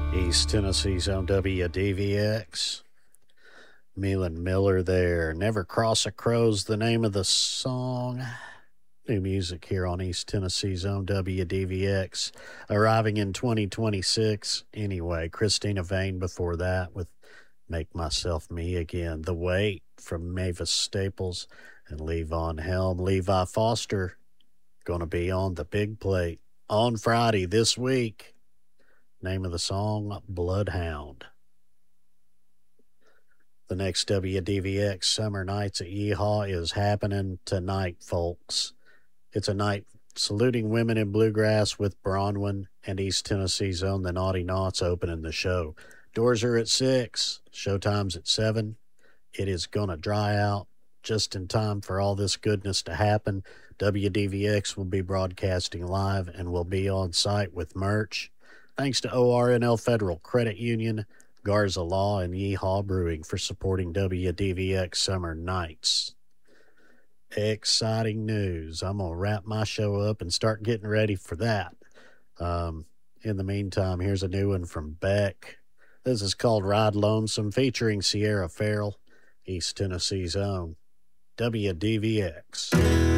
East Tennessee's own WDVX. Meelan Miller there. Never Cross a Crow's the name of the song. New music here on East Tennessee's own WDVX. Arriving in 2026. Anyway, Christina Vane before that with Make Myself Me Again. The Wait from Mavis Staples and Levon Helm. Levi Foster going to be on the big plate on Friday this week. Name of the song, Bloodhound. The next WDVX Summer Nights at Yeehaw is happening tonight, folks. It's a night saluting women in bluegrass with Bronwyn and East Tennessee's own The Naughty Knots opening the show. Doors are at 6, showtime's at 7. It is going to dry out just in time for all this goodness to happen. WDVX will be broadcasting live and will be on site with merch. Thanks to ORNL Federal Credit Union, Garza Law, and Yeehaw Brewing for supporting WDVX Summer Nights. Exciting news. I'm going to wrap my show up and start getting ready for that. In the meantime, here's a new one from Beck. This is called Ride Lonesome, featuring Sierra Farrell, East Tennessee's own WDVX.